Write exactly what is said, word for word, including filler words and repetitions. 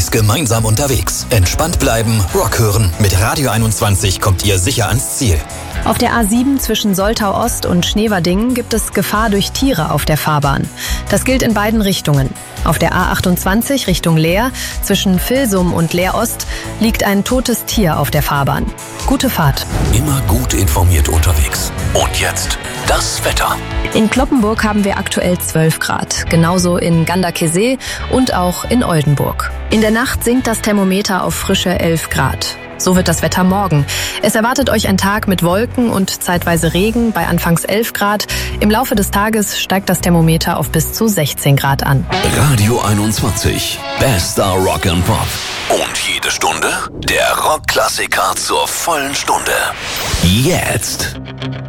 Buddies gemeinsam unterwegs. Entspannt bleiben, Rock hören. Mit Radio einundzwanzig kommt ihr sicher ans Ziel. Auf der A sieben zwischen Soltau Ost und Schneverdingen gibt es Gefahr durch Tiere auf der Fahrbahn. Das gilt in beiden Richtungen. Auf der A achtundzwanzig Richtung Leer zwischen Vilsum und Leer Ost liegt ein totes Tier auf der Fahrbahn. Gute Fahrt. Immer gut informiert unterwegs. Und jetzt das Wetter. In Cloppenburg haben wir aktuell zwölf Grad. Genauso in Ganderkesee und auch in Oldenburg. In der Nacht sinkt das Thermometer auf frische elf Grad. So wird das Wetter morgen. Es erwartet euch ein Tag mit Wolken und zeitweise Regen bei anfangs elf Grad. Im Laufe des Tages steigt das Thermometer auf bis zu sechzehn Grad an. Radio einundzwanzig. Bester Rock and Pop. Und jede Stunde der Rockklassiker zur vollen Stunde. Jetzt.